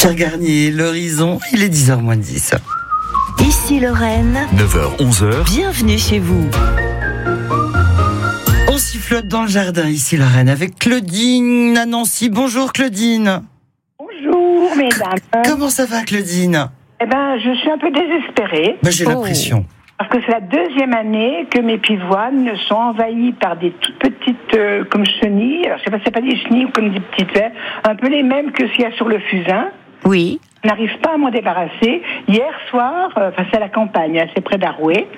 Pierre Garnier, l'horizon, il est 10h moins 10. Ici Lorraine, 9h, 11h. bienvenue chez vous. On sifflote dans le jardin, ici Lorraine, avec Claudine à Nancy. Bonjour Claudine. Bonjour mesdames. Comment ça va Claudine? Eh ben, je suis un peu désespérée. J'ai l'impression. Parce que c'est la deuxième année que mes pivoines sont envahies par des toutes petites comme chenilles. Alors, je sais pas, c'est pas des chenilles ou comme des petites vers, un peu les mêmes que s'il y a sur le fusain. Oui. Je n'arrive pas à m'en débarrasser. Hier soir, c'est à la campagne, c'est près d'Arouet.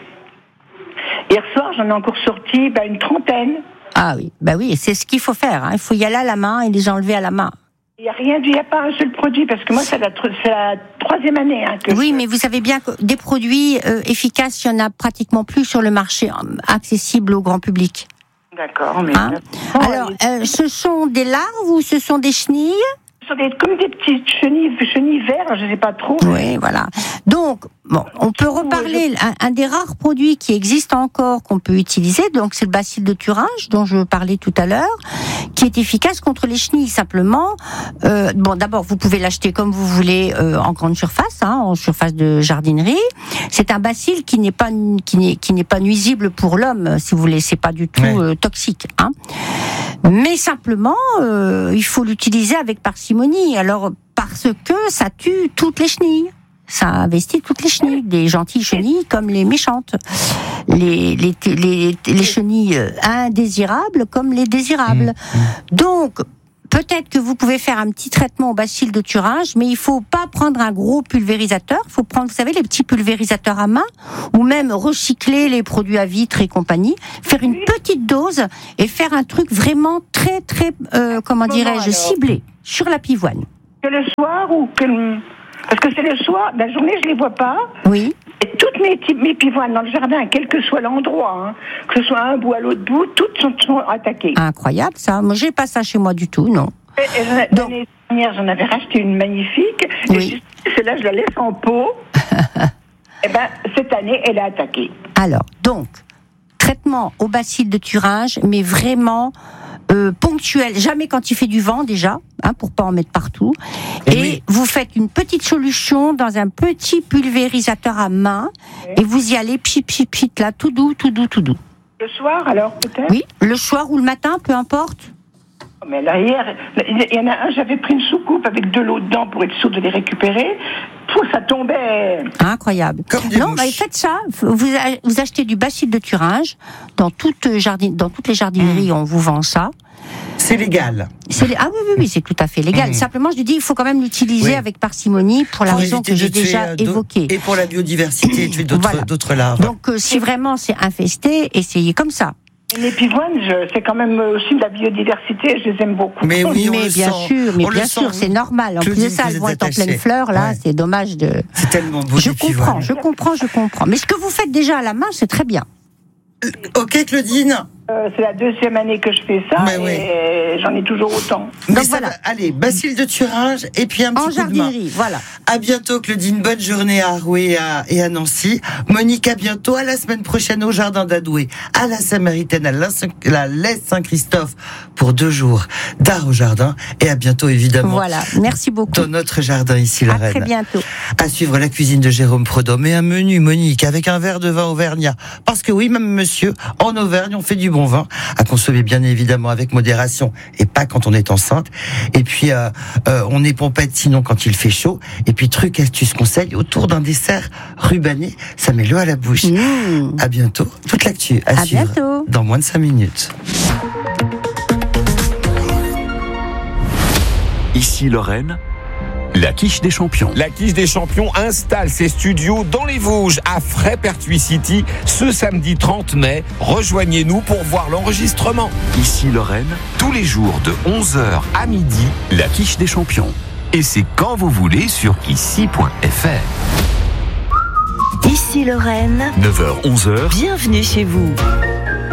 Hier soir, j'en ai encore sorti une trentaine. Ah oui, oui, c'est ce qu'il faut faire. Il faut y aller à la main et les enlever à la main. Il n'y a pas un seul produit, parce que moi, c'est la troisième année. Oui, mais vous savez bien que des produits efficaces, il n'y en a pratiquement plus sur le marché, accessibles au grand public. D'accord, mais... Alors, ce sont des larves ou ce sont des chenilles? Ce sont comme des petites chenilles vertes, je ne sais pas trop. Oui, voilà. Donc, on peut reparler. Un des rares produits qui existent encore, qu'on peut utiliser, donc c'est le bacille de Thuringe, dont je parlais tout à l'heure, qui est efficace contre les chenilles. Simplement, d'abord, vous pouvez l'acheter comme vous voulez en grande surface, en surface de jardinerie. C'est un bacille qui n'est pas nuisible pour l'homme, si vous voulez. C'est pas du tout toxique. Mais simplement, il faut l'utiliser avec parcimonie. Alors, parce que ça tue toutes les chenilles. Ça investit toutes les chenilles, des gentilles chenilles comme les méchantes, les chenilles indésirables comme les désirables. Donc, peut-être que vous pouvez faire un petit traitement au bacille de Thuringe, mais il faut pas prendre un gros pulvérisateur. Il faut prendre, vous savez, les petits pulvérisateurs à main, ou même recycler les produits à vitre et compagnie. Faire une petite dose et faire un truc vraiment très, très, ciblé sur la pivoine. Que le soir ou que... Parce que c'est le soir, la journée, je les vois pas. Oui. Et toutes mes pivoines dans le jardin, quel que soit l'endroit, que ce soit à un bout à l'autre bout, toutes sont attaquées. Incroyable, ça. Moi, j'ai pas ça chez moi du tout, non. L'année dernière, j'en avais racheté une magnifique. Oui. Et celle-là, je la laisse en pot. Et cette année, elle est attaquée. Alors, donc, traitement au bacille de Thuringe, mais vraiment ponctuel. Jamais quand il fait du vent, déjà, pour pas en mettre partout. Et vous faites une petite solution dans un petit pulvérisateur à main, et vous y allez pchit, là, tout doux. Le soir, alors, peut-être? Oui, le soir ou le matin, peu importe. Mais là, hier, il y en a un, j'avais pris une soucoupe avec de l'eau dedans pour être sûr de les récupérer. Ça tombait. Incroyable. Non, faites ça. Vous achetez du bacille de Thuringe. Dans toutes les jardineries, on vous vend ça. C'est légal. Oui, c'est tout à fait légal. Simplement, je dis, il faut quand même l'utiliser avec parcimonie pour la raison que j'ai déjà évoquée. Et pour la biodiversité, tuer d'autres larves. Donc, si vraiment c'est infesté, essayez comme ça. Les pivoines, c'est quand même aussi de la biodiversité, je les aime beaucoup. Mais bien sûr, c'est normal. En plus de ça, elles vont être en pleine fleur, là, c'est dommage de... C'est tellement beau. Je comprends. Mais ce que vous faites déjà à la main, c'est très bien. Ok, Claudine. C'est la deuxième année que je fais ça, et j'en ai toujours autant. Donc voilà. Allez, bacille de Thuringe et puis un petit coup de main. En jardinerie, voilà. À bientôt, Claudine. Bonne journée à Arouet et à Nancy. Monique, à bientôt. À la semaine prochaine au Jardin d'Adoué, à la Samaritaine, à la Laisse Saint-Christophe pour 2 jours d'art au jardin. Et à bientôt, évidemment. Voilà. Merci beaucoup. Dans notre jardin ici, Lorraine. À très bientôt. À suivre la cuisine de Jérôme Prodhomme et un menu, Monique, avec un verre de vin auvergnat. Parce que oui, même monsieur, en Auvergne, on fait du bon vin, à consommer bien évidemment avec modération et pas quand on est enceinte. Et puis on est pompette sinon quand il fait chaud. Et puis truc, astuce, conseil autour d'un dessert rubané, ça met l'eau à la bouche. À bientôt. Toute l'actu à suivre bientôt. Dans moins de 5 minutes. Ici Lorraine, la quiche des champions. La quiche des champions installe ses studios dans les Vosges, à Fray-Pertuis City, ce samedi 30 mai. Rejoignez-nous pour voir l'enregistrement. Ici Lorraine, tous les jours de 11h à midi, la quiche des champions. Et c'est quand vous voulez sur ici.fr. Ici Lorraine, 9h, 11h. bienvenue chez vous.